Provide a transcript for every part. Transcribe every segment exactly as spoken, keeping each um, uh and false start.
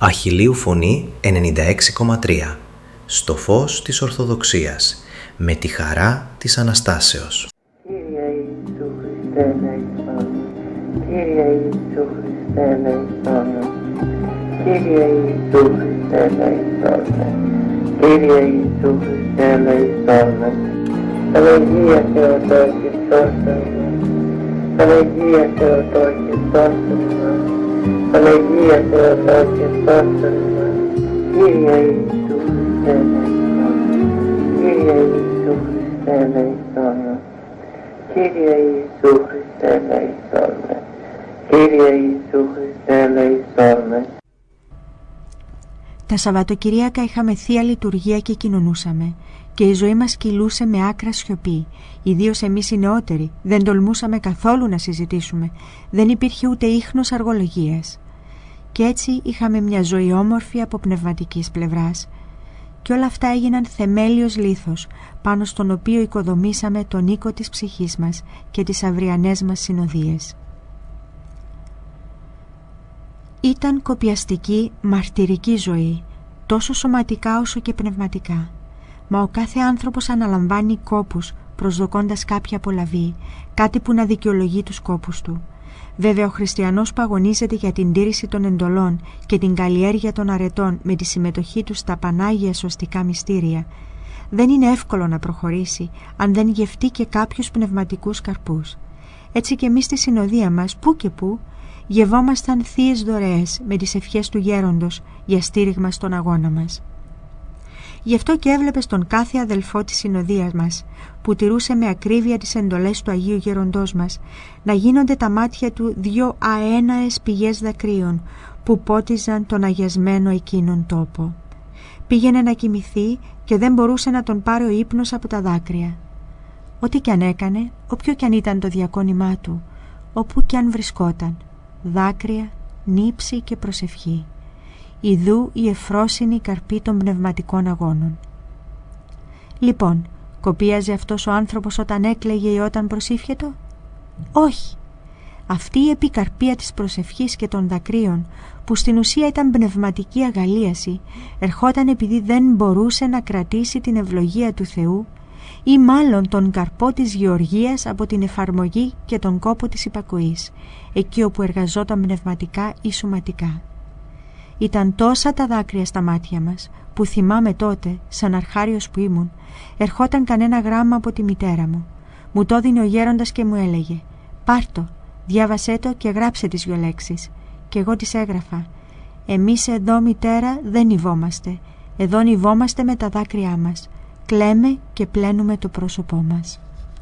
Αχιλλείου Φωνή ενενήντα έξι κόμμα τρία. Στο φως της Ορθοδοξίας, με τη χαρά της Αναστάσεως. Κύριε Ιησού Χριστέ ελέησον. Κύριε Ιησού Χριστέ ελέησον. Κύριε Ιησού Χριστέ ελέησον. Κύριε Ιησού Χριστέ ελέησον. Παναγία Θεοτό και σώσον μας. Παναγία Θεοτό και σώσον μας. Παναγία Θεοτό και σώσον μας. Κύριε Ιησού Χριστέ ελέησον. Κύριε Ιησού Χριστέ ελέησον. Κύριε Ιησού Χριστέ ελέησον. Κύριε Ιησού Χριστέ ελέησον. Τα Σαββατοκυριακά είχαμε θεία λειτουργία και κοινωνούσαμε και η ζωή μας κυλούσε με άκρα σιωπή. Ιδίως εμείς οι νεότεροι δεν τολμούσαμε καθόλου να συζητήσουμε, δεν υπήρχε ούτε ίχνος αργολογίας. Και έτσι είχαμε μια ζωή όμορφη από πνευματικής πλευράς. Και όλα αυτά έγιναν θεμέλιος λίθος, πάνω στον οποίο οικοδομήσαμε τον οίκο της ψυχής μας και τις αυριανές μας συνοδείες. Ήταν κοπιαστική, μαρτυρική ζωή, τόσο σωματικά όσο και πνευματικά. Μα ο κάθε άνθρωπος αναλαμβάνει κόπους, προσδοκώντας κάποια απολαβή, κάτι που να δικαιολογεί τους κόπους του. Βέβαια, ο χριστιανός που αγωνίζεται για την τήρηση των εντολών και την καλλιέργεια των αρετών με τη συμμετοχή του στα πανάγια σωστικά μυστήρια, δεν είναι εύκολο να προχωρήσει αν δεν γευτεί και κάποιους πνευματικούς καρπούς. Έτσι και εμείς στη συνοδεία μας, που και που, γευόμασταν θείες δωρεές με τις ευχές του γέροντος για στήριγμα στον αγώνα μας. Γι' αυτό και έβλεπες τον κάθε αδελφό της συνοδείας μας, που τηρούσε με ακρίβεια τις εντολές του Αγίου Γέροντός μας, να γίνονται τα μάτια του δυο αέναες πηγές δακρύων που πότιζαν τον αγιασμένο εκείνον τόπο. Πήγαινε να κοιμηθεί και δεν μπορούσε να τον πάρει ο ύπνος από τα δάκρυα. Ό,τι κι αν έκανε, όποιο κι αν ήταν το διακόνημά του, όπου κι αν βρισκόταν, δάκρυα, νύψη και προσευχή. Ιδού η ευφρόσινη καρπή των πνευματικών αγώνων. Λοιπόν, κοπίαζε αυτός ο άνθρωπος όταν έκλαιγε ή όταν προσήφιετο? Όχι. Αυτή η επικαρπία της προσευχής και των δακρύων, που στην ουσία ήταν πνευματική αγαλίαση, ερχόταν επειδή δεν μπορούσε να κρατήσει την ευλογία του Θεού ή μάλλον τον καρπό της γεωργίας από την εφαρμογή και τον κόπο της υπακοής, εκεί όπου εργαζόταν πνευματικά ή σωματικά. Ήταν τόσα τα δάκρυα στα μάτια μας, που θυμάμαι τότε, σαν αρχάριος που ήμουν, ερχόταν κανένα γράμμα από τη μητέρα μου. Μου το έδινε ο γέροντας και μου έλεγε «Πάρ' το, διάβασέ το και γράψε τις δυο λέξεις». Και εγώ τις έγραφα «Εμείς εδώ, μητέρα, δεν νηβόμαστε. Εδώ νηβόμαστε με τα δάκρυά μας. Κλαίμε και πλένουμε το πρόσωπό μας».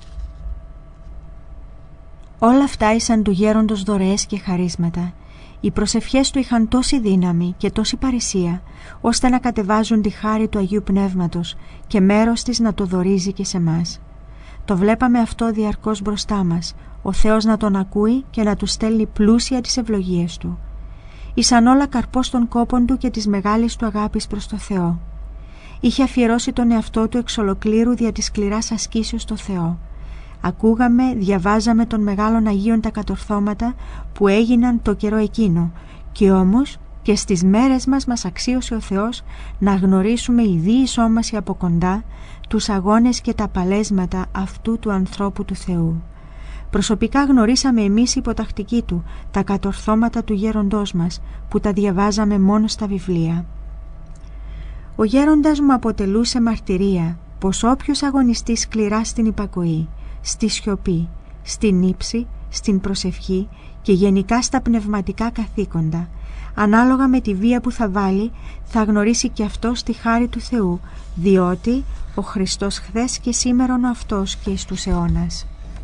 Όλα αυτά ήσαν του γέροντος δωρεές και χαρίσματα. Οι προσευχές του είχαν τόση δύναμη και τόση παρησία, ώστε να κατεβάζουν τη χάρη του Αγίου Πνεύματος και μέρος της να το δωρίζει και σε μας. Το βλέπαμε αυτό διαρκώς μπροστά μας, ο Θεός να τον ακούει και να του στέλνει πλούσια τις ευλογίες του. Ήσαν όλα καρπός των κόπων του και της μεγάλης του αγάπης προς το Θεό. Είχε αφιερώσει τον εαυτό του εξ ολοκλήρου δια της σκληράς ασκήσεως στο Θεό. Ακούγαμε, διαβάζαμε των μεγάλων Αγίων τα κατορθώματα που έγιναν το καιρό εκείνο, και όμως και στις μέρες μας μας αξίωσε ο Θεός να γνωρίσουμε η διεισόμαση από κοντά τους αγώνες και τα παλέσματα αυτού του ανθρώπου του Θεού. Προσωπικά γνωρίσαμε εμείς υποτακτικοί του τα κατορθώματα του γέροντός μας, που τα διαβάζαμε μόνο στα βιβλία. Ο γέροντας μου αποτελούσε μαρτυρία πως όποιος αγωνιστεί σκληρά στην υπακοή, στη σιωπή, στην ύψη, στην προσευχή και γενικά στα πνευματικά καθήκοντα, ανάλογα με τη βία που θα βάλει, θα γνωρίσει και αυτός τη χάρη του Θεού, διότι ο Χριστός χθες και σήμερον ο αυτός και εις τους αιώνας.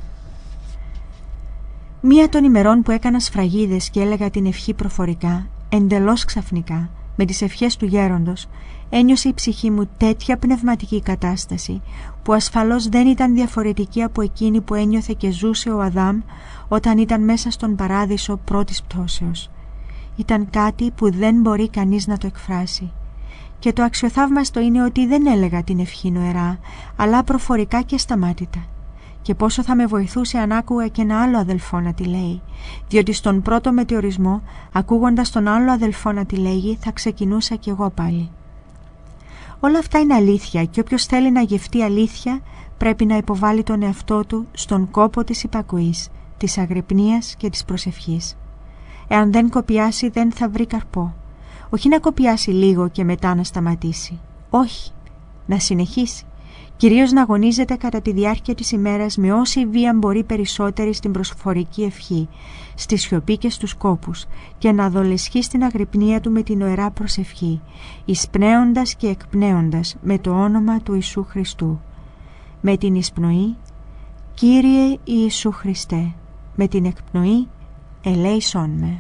Μία των ημερών που έκανα σφραγίδες και έλεγα την ευχή προφορικά, εντελώς ξαφνικά, με τις ευχές του γέροντος, ένιωσε η ψυχή μου τέτοια πνευματική κατάσταση που ασφαλώς δεν ήταν διαφορετική από εκείνη που ένιωθε και ζούσε ο Αδάμ όταν ήταν μέσα στον παράδεισο πρώτης πτώσεως. Ήταν κάτι που δεν μπορεί κανείς να το εκφράσει. Και το αξιοθαύμαστο είναι ότι δεν έλεγα την ευχή νοερά, αλλά προφορικά και σταμάτητα. και πόσο θα με βοηθούσε αν άκουγα και ένα άλλο αδελφό να τη λέει, διότι στον πρώτο μετεωρισμό, ακούγοντας τον άλλο αδελφό να τη λέγει, θα ξεκινούσα κι εγώ πάλι. Όλα αυτά είναι αλήθεια και όποιος θέλει να γευτεί αλήθεια πρέπει να υποβάλει τον εαυτό του στον κόπο της υπακοής, της αγρυπνίας και της προσευχής. Εάν δεν κοπιάσει δεν θα βρει καρπό. Όχι να κοπιάσει λίγο και μετά να σταματήσει. Όχι, να συνεχίσει. Κυρίως να αγωνίζεται κατά τη διάρκεια της ημέρας με όση βία μπορεί περισσότερη στην προσφορική ευχή, στη σιωπή και στους κόπους, και να δολεσχεί στην αγρυπνία του με την οερά προσευχή, εισπνέοντας και εκπνέοντας με το όνομα του Ιησού Χριστού. Με την εισπνοή, Κύριε Ιησού Χριστέ, με την εκπνοή, ελέησόν με.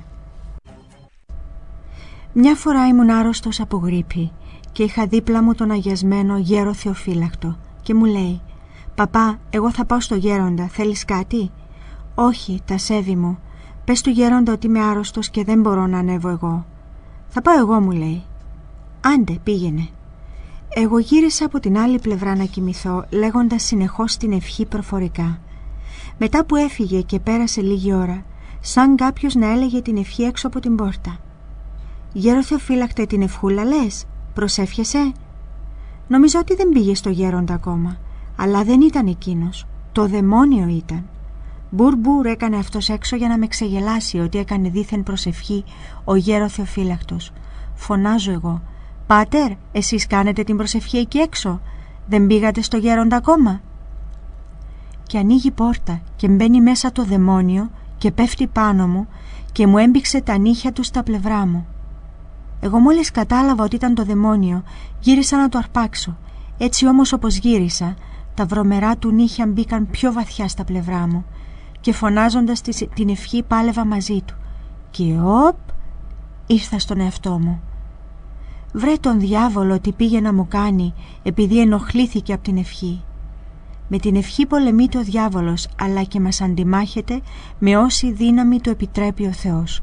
Μια φορά ήμουν άρρωστος από γρίπη και είχα δίπλα μου τον αγιασμένο γέρο Θεοφύλακτο και μου λέει «Παπά, εγώ θα πάω στο γέροντα, θέλεις κάτι?» «Όχι, τασέβη μου, πες του γέροντα ότι είμαι άρρωστος και δεν μπορώ να ανέβω εγώ». «Θα πάω εγώ», μου λέει. «Άντε, πήγαινε». Εγώ γύρισα από την άλλη πλευρά να κοιμηθώ, λέγοντας συνεχώς την ευχή προφορικά. Μετά που έφυγε και πέρασε λίγη ώρα, σαν κάποιος να έλεγε την ευχή έξω από την πόρτα. «Γέρο Θεοφύλακτε, την ευχούλα λες, προσεύχεσαι?» Νομίζω ότι δεν πήγε στο γέροντα ακόμα, αλλά δεν ήταν εκείνος, το δαιμόνιο ήταν. Μπουρ μπουρ έκανε αυτός έξω για να με ξεγελάσει ότι έκανε δήθεν προσευχή ο γέρο Θεοφύλακτος. Φωνάζω εγώ, «Πάτερ, εσείς κάνετε την προσευχή εκεί έξω, δεν πήγατε στο γέροντα ακόμα?» Και ανοίγει πόρτα και μπαίνει μέσα το δαιμόνιο και πέφτει πάνω μου και μου έμπηξε τα νύχια του στα πλευρά μου. Εγώ μόλις κατάλαβα ότι ήταν το δαιμόνιο, γύρισα να το αρπάξω. Έτσι όμως όπως γύρισα, τα βρωμερά του νύχια μπήκαν πιο βαθιά στα πλευρά μου και φωνάζοντας την ευχή πάλευα μαζί του. Και οπ, ήρθα στον εαυτό μου. Βρε τον διάβολο τι πήγε να μου κάνει επειδή ενοχλήθηκε από την ευχή. Με την ευχή πολεμείται ο διάβολος, αλλά και μας αντιμάχεται με όση δύναμη του επιτρέπει ο Θεός.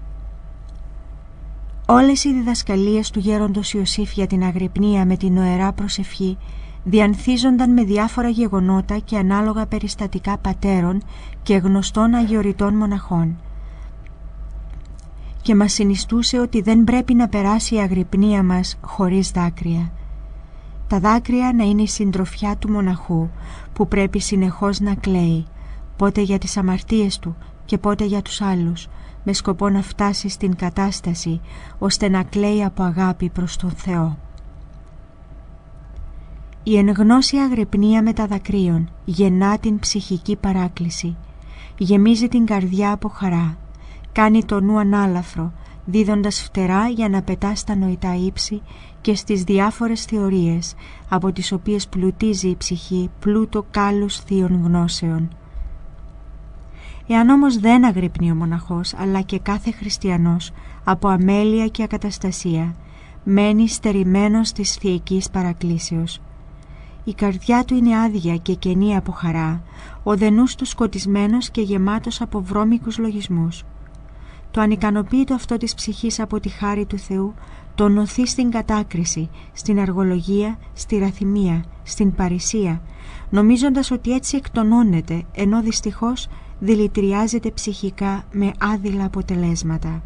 Όλες οι διδασκαλίες του γέροντος Ιωσήφ για την αγρυπνία με την οερά προσευχή διανθίζονταν με διάφορα γεγονότα και ανάλογα περιστατικά πατέρων και γνωστών αγιοριτών μοναχών και μας συνιστούσε ότι δεν πρέπει να περάσει η αγρυπνία μας χωρίς δάκρυα. Τα δάκρυα να είναι η συντροφιά του μοναχού που πρέπει συνεχώς να κλαίει, πότε για τις αμαρτίες του και πότε για τους άλλους, με σκοπό να φτάσει στην κατάσταση ώστε να κλαίει από αγάπη προς τον Θεό. Η εν γνώση αγρυπνία με τα δακρύων γεννά την ψυχική παράκληση, γεμίζει την καρδιά από χαρά, κάνει το νου ανάλαφρο, δίδοντας φτερά για να πετά στα νοητά ύψη και στις διάφορες θεωρίες, από τις οποίες πλουτίζει η ψυχή πλούτο κάλους θείων γνώσεων. Εάν όμως δεν αγρυπνεί ο μοναχός, αλλά και κάθε χριστιανός, από αμέλεια και ακαταστασία, μένει στερημένος της θεϊκής παρακλήσεως. Η καρδιά του είναι άδεια και κενή από χαρά, ο δενούς του σκοτισμένος και γεμάτος από βρώμικους λογισμούς. Το ανικανοποίητο αυτό της ψυχής από τη χάρη του Θεού τον νοθεί στην κατάκριση, στην αργολογία, στη ραθυμία, στην παρησία, νομίζοντας ότι έτσι εκτονώνεται, ενώ δυστυχώς δηλητηριάζεται ψυχικά με άδειλα αποτελέσματα.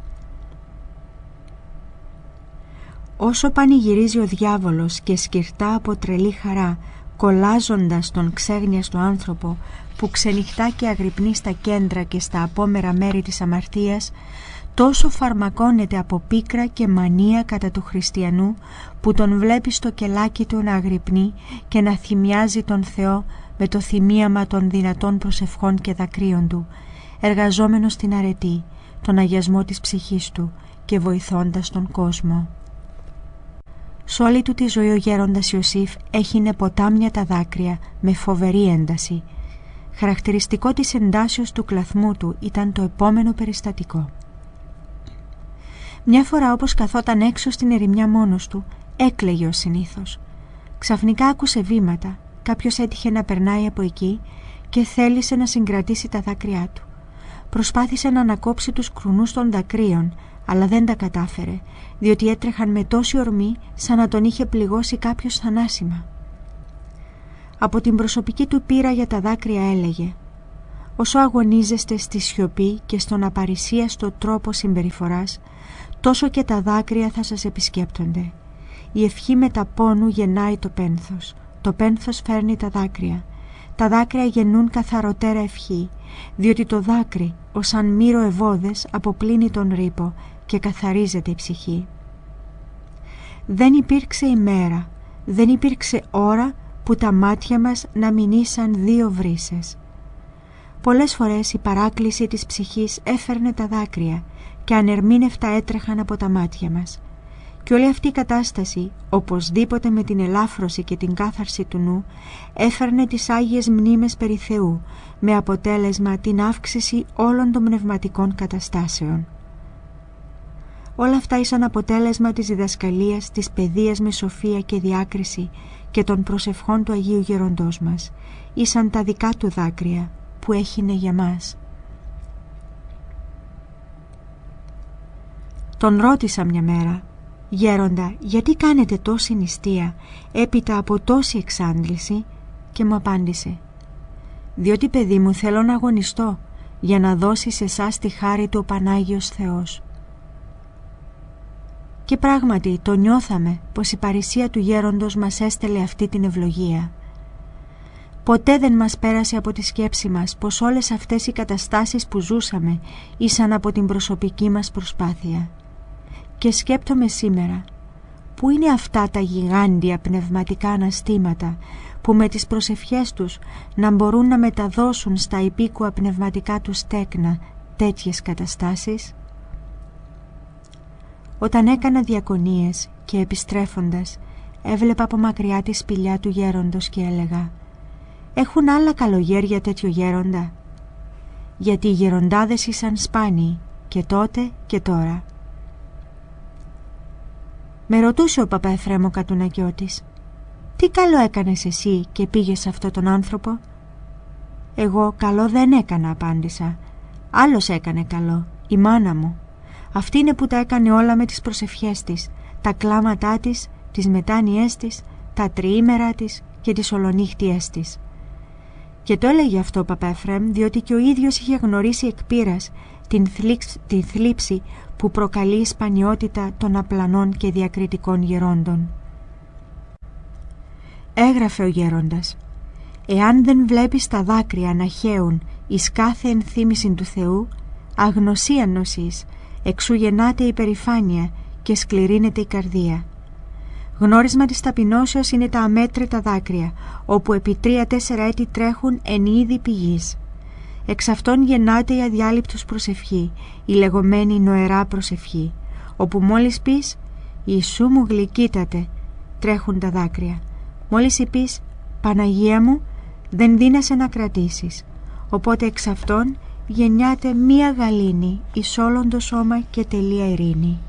Όσο πανηγυρίζει ο διάβολος και σκυρτά από τρελή χαρά, κολλάζοντας τον ξέγνιαστο άνθρωπο που ξενυχτά και αγρυπνεί στα κέντρα και στα απόμερα μέρη της αμαρτίας, τόσο φαρμακώνεται από πίκρα και μανία κατά του χριστιανού που τον βλέπει στο κελάκι του να αγρυπνεί και να θυμιάζει τον Θεό με το θυμίαμα των δυνατών προσευχών και δακρύων του, εργαζόμενος στην αρετή, τον αγιασμό της ψυχής του και βοηθώντας τον κόσμο. Σ' όλη του τη ζωή ο γέροντας Ιωσήφ έχινε ποτάμια τα δάκρυα με φοβερή ένταση. Χαρακτηριστικό της εντάσεως του κλαθμού του ήταν το επόμενο περιστατικό. Μια φορά όπως καθόταν έξω στην ερημιά μόνος του, έκλαιγε ως συνήθως. Ξαφνικά άκουσε βήματα, κάποιος έτυχε να περνάει από εκεί και θέλησε να συγκρατήσει τα δάκρυά του. Προσπάθησε να ανακόψει τους κρουνούς των δακρύων, αλλά δεν τα κατάφερε, διότι έτρεχαν με τόση ορμή σαν να τον είχε πληγώσει κάποιος θανάσιμα. Από την προσωπική του πείρα για τα δάκρυα έλεγε: «Όσο αγωνίζεστε στη σιωπή και στον απαρισίαστο τρόπο συμπεριφοράς, τόσο και τα δάκρυα θα σας επισκέπτονται. Η ευχή μεταπώνου γεννάει το πένθος. Το πένθος φέρνει τα δάκρυα. Τα δάκρυα γεννούν καθαροτέρα ευχή, διότι το δάκρυ, ως αν μύρο ευώδες, αποπλύνει τον ρήπο και καθαρίζεται η ψυχή». Δεν υπήρξε ημέρα, δεν υπήρξε ώρα που τα μάτια μας να μην ήσαν δύο βρύσες. Πολλές φορές η παράκληση της ψυχής έφερνε τα δάκρυα και ανερμήνευτα έτρεχαν από τα μάτια μας. Και όλη αυτή η κατάσταση, οπωσδήποτε με την ελάφρωση και την κάθαρση του νου, έφερνε τις Άγιες Μνήμες περί Θεού, με αποτέλεσμα την αύξηση όλων των πνευματικών καταστάσεων. Όλα αυτά ήσαν αποτέλεσμα της διδασκαλίας, της παιδείας με σοφία και διάκριση και των προσευχών του Αγίου Γέροντός μας. Ήσαν τα δικά του δάκρυα που έχινε για μας. Τον ρώτησα μια μέρα: «Γέροντα, γιατί κάνετε τόση νηστεία έπειτα από τόση εξάντληση?» Και μου απάντησε: «Διότι, παιδί μου, θέλω να αγωνιστώ για να δώσει σε εσάς τη χάρη του ο Πανάγιος Θεός». Και πράγματι το νιώθαμε πως η παρησία του γέροντος μας έστελε αυτή την ευλογία. Ποτέ δεν μας πέρασε από τη σκέψη μας πως όλες αυτές οι καταστάσεις που ζούσαμε ήσαν από την προσωπική μας προσπάθεια. Και σκέπτομαι σήμερα, πού είναι αυτά τα γιγάντια πνευματικά αναστήματα που με τις προσευχές τους να μπορούν να μεταδώσουν στα υπήκουα πνευματικά τους τέκνα τέτοιες καταστάσεις? Όταν έκανα διακονίες και επιστρέφοντας έβλεπα από μακριά τη σπηλιά του γέροντος και έλεγα: «Έχουν άλλα καλογέρια τέτοιο γέροντα?» Γιατί οι γεροντάδες ήσαν σπάνιοι και τότε και τώρα. Με ρωτούσε ο Παπά Εφραίμ ο Κατουνακιώτης: «Τι καλό έκανες εσύ και πήγες σε αυτόν τον άνθρωπο?» «Εγώ καλό δεν έκανα», απάντησα. «Άλλος έκανε καλό, η μάνα μου. Αυτή είναι που τα έκανε όλα με τις προσευχές της, τα κλάματά της, τις μετάνοιές της, τα τριήμερα της και τις ολονύχτιές της». Και το έλεγε αυτό ο Παπά Εφραίμ διότι και ο ίδιος είχε γνωρίσει εκ πείρας την, θλίψ, την θλίψη που προκαλεί η σπανιότητα των απλανών και διακριτικών γερόντων. Έγραφε ο γέροντας: «Εάν δεν βλέπεις τα δάκρυα να χέουν εις κάθε ενθύμηση του Θεού, αγνωσία νοσείς, εξού γεννάται η περηφάνεια και σκληρύνεται η καρδία. Γνώρισμα της ταπεινώσεως είναι τα αμέτρητα δάκρυα, όπου επί τρία-τέσσερα έτη τρέχουν εν είδη πηγής. Εξ αυτών γεννάται η αδιάλειπτος προσευχή, η λεγόμενη νοερά προσευχή, όπου μόλις πεις «Ιησού μου γλυκύτατε», τρέχουν τα δάκρυα. Μόλις είπεις «Παναγία μου», δεν δύνασαι να κρατήσεις, οπότε εξ αυτών γεννιάται μία γαλήνη εις όλον το σώμα και τελεία ειρήνη.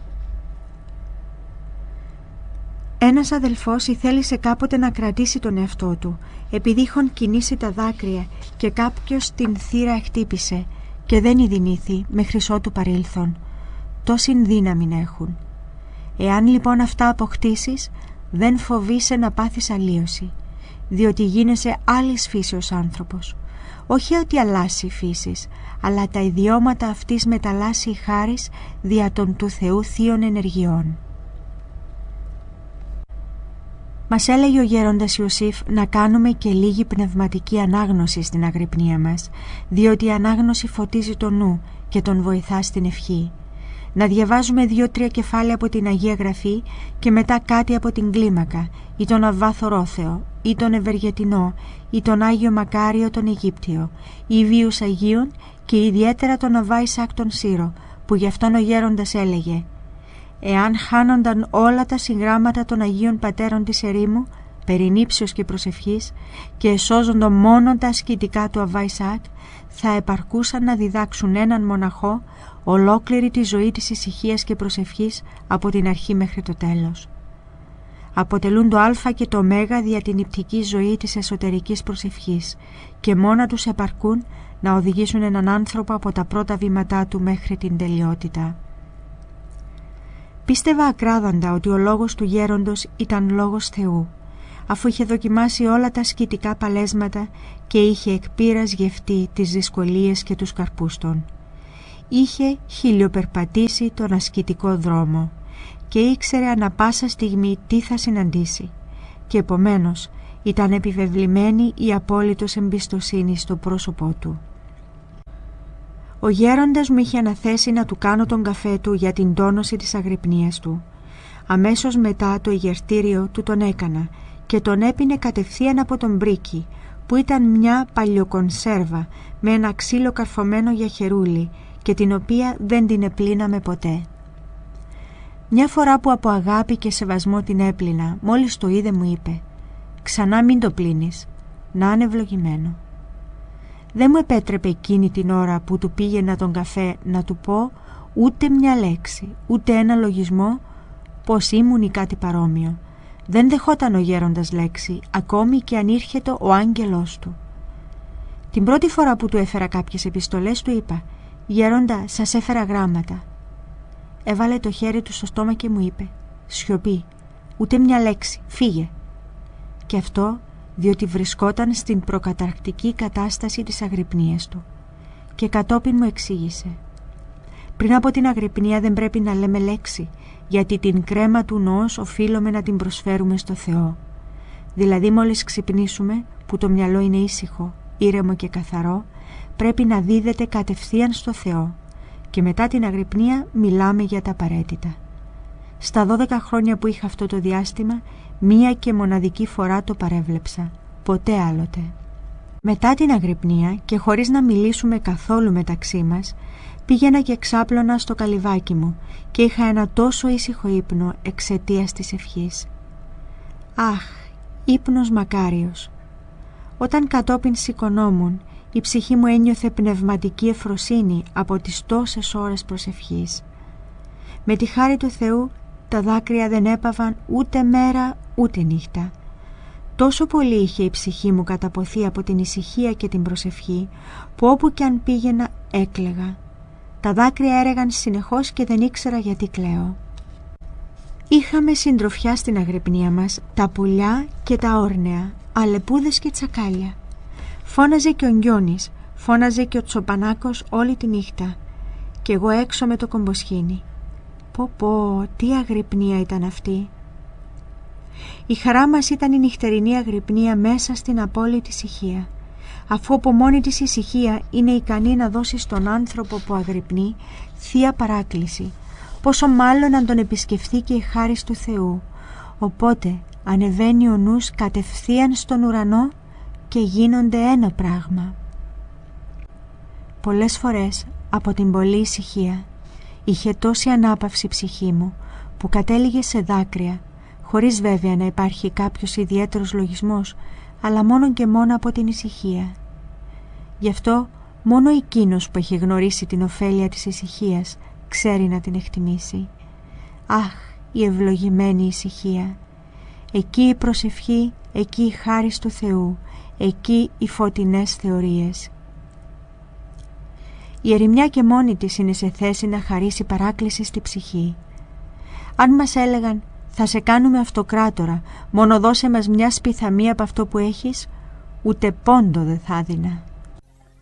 Ένας αδελφός ηθέλησε κάποτε να κρατήσει τον εαυτό του, επειδή είχαν κινήσει τα δάκρυα και κάποιος την θύρα χτύπησε και δεν ειδηνήθη μέχρι ότου παρήλθον. Τόσην δύναμη να έχουν. Εάν λοιπόν αυτά αποκτήσεις, δεν φοβείσαι να πάθεις αλλίωση, διότι γίνεσαι άλλης φύσεως άνθρωπος. Όχι ότι αλλάσει η φύσης, αλλά τα ιδιώματα αυτής μεταλλάσσει η χάρις δια των του Θεού θείων ενεργειών. Μας έλεγε ο γέροντας Ιωσήφ να κάνουμε και λίγη πνευματική ανάγνωση στην αγρυπνία μας, διότι η ανάγνωση φωτίζει το νου και τον βοηθά στην ευχή. Να διαβάζουμε δύο-τρία κεφάλαια από την Αγία Γραφή και μετά κάτι από την κλίμακα ή τον Αββά Θωρόθεο ή τον Ευεργετινό ή τον Άγιο Μακάριο τον Αιγύπτιο ή βίους Αγίων και ιδιαίτερα τον Αββά Ισάκ τον Σύρο, που γι' αυτόν ο γέροντας έλεγε: «Εάν χάνονταν όλα τα συγγράμματα των Αγίων Πατέρων της ερήμου, περί νήψεως και προσευχής, και εσώζοντο μόνο τα ασκητικά του Αββά Ισάκ, θα επαρκούσαν να διδάξουν έναν μοναχό ολόκληρη τη ζωή της ησυχίας και προσευχής από την αρχή μέχρι το τέλος. Αποτελούν το α και το ω δια την υπτική ζωή της εσωτερικής προσευχής και μόνα τους επαρκούν να οδηγήσουν έναν άνθρωπο από τα πρώτα βήματά του μέχρι την τελειότητα». Πίστευα ακράδαντα ότι ο λόγος του γέροντος ήταν λόγος Θεού, αφού είχε δοκιμάσει όλα τα ασκητικά παλέσματα και είχε εκ πείρας γευτεί τις δυσκολίες και τους καρπούς των. Είχε χιλιοπερπατήσει τον ασκητικό δρόμο και ήξερε ανα πάσα στιγμή τι θα συναντήσει και επομένως ήταν επιβεβλημένη η απόλυτος εμπιστοσύνη στο πρόσωπό του. Ο γέροντας μου είχε αναθέσει να του κάνω τον καφέ του για την τόνωση της αγρυπνίας του. Αμέσως μετά το ηγερτήριο του τον έκανα και τον έπινε κατευθείαν από τον μπρίκι, που ήταν μια παλιοκονσέρβα με ένα ξύλο καρφωμένο για χερούλι και την οποία δεν την επλύναμε ποτέ. Μια φορά που από αγάπη και σεβασμό την έπλυνα, μόλις το είδε μου είπε «Ξανά μην το πλύνεις, να είναι ευλογημένο». Δεν μου επέτρεπε εκείνη την ώρα που του πήγαινα τον καφέ να του πω ούτε μια λέξη, ούτε ένα λογισμό πως ήμουν ή κάτι παρόμοιο. Δεν δεχόταν ο γέροντας λέξη, ακόμη και αν ήρχετο ο άγγελός του. Την πρώτη φορά που του έφερα κάποιες επιστολές του είπα «Γέροντα, σας έφερα γράμματα». Έβαλε το χέρι του στο στόμα και μου είπε «Σιωπή, ούτε μια λέξη, φύγε». Και αυτό διότι βρισκόταν στην προκαταρκτική κατάσταση της αγρυπνίας του. Και κατόπιν μου εξήγησε «Πριν από την αγρυπνία δεν πρέπει να λέμε λέξη, γιατί την κρέμα του νοός οφείλουμε να την προσφέρουμε στο Θεό. Δηλαδή μόλις ξυπνήσουμε, που το μυαλό είναι ήσυχο, ήρεμο και καθαρό, πρέπει να δίδεται κατευθείαν στο Θεό και μετά την αγρυπνία μιλάμε για τα απαραίτητα». Στα δώδεκα χρόνια που είχα αυτό το διάστημα, μία και μοναδική φορά το παρέβλεψα, ποτέ άλλοτε. Μετά την αγρυπνία και χωρίς να μιλήσουμε καθόλου μεταξύ μας, πήγαινα και ξάπλωνα στο καλυβάκι μου και είχα ένα τόσο ήσυχο ύπνο εξαιτίας της ευχής. Αχ, ύπνος μακάριος! Όταν κατόπιν σηκωνόμουν, η ψυχή μου ένιωθε πνευματική ευφροσύνη από τις τόσες ώρες προσευχής. Με τη χάρη του Θεού, τα δάκρυα δεν έπαβαν ούτε μέρα ούτε νύχτα. Τόσο πολύ είχε η ψυχή μου καταποθεί από την ησυχία και την προσευχή, που όπου κι αν πήγαινα έκλαιγα. Τα δάκρυα έρεγαν συνεχώς και δεν ήξερα γιατί κλαίω. Είχαμε συντροφιά στην αγρυπνία μας τα πουλιά και τα όρνεα, αλεπούδες και τσακάλια. Φώναζε και ο Γκιόνης, φώναζε και ο Τσοπανάκος όλη τη νύχτα και εγώ έξω με το κομποσχήνι. Πω πω, τι αγρυπνία ήταν αυτή! Η χαρά μας ήταν η νυχτερινή αγρυπνία μέσα στην απόλυτη ησυχία, αφού από μόνη της ησυχία είναι ικανή να δώσει στον άνθρωπο που αγρυπνεί θεία παράκληση, πόσο μάλλον αν τον επισκεφθεί και η χάρις του Θεού. Οπότε ανεβαίνει ο νους κατευθείαν στον ουρανό και γίνονται ένα πράγμα. Πολλές φορές από την πολλή ησυχία είχε τόση ανάπαυση η ψυχή μου που κατέληγε σε δάκρυα, χωρίς βέβαια να υπάρχει κάποιος ιδιαίτερος λογισμός, αλλά μόνο και μόνο από την ησυχία. Γι' αυτό μόνο εκείνος που έχει γνωρίσει την ωφέλεια της ησυχίας ξέρει να την εκτιμήσει. Αχ, η ευλογημένη ησυχία! Εκεί η προσευχή, εκεί η χάρις του Θεού, εκεί οι φωτεινές θεωρίες. Η ερημιά και μόνη της είναι σε θέση να χαρίσει παράκληση στη ψυχή. Αν μας έλεγαν «Θα σε κάνουμε αυτοκράτορα, μόνο δώσε μας μια σπιθαμία από αυτό που έχεις», ούτε πόντο δεν θα έδινα.